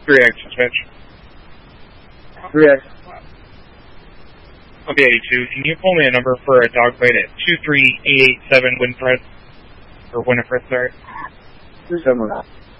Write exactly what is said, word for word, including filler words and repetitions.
Three action switch. Three action. I'll be eighty-two. Can you pull me a number for a dogfight at two three eight eight seven Winifred? Or Winifred, sorry. Two seven.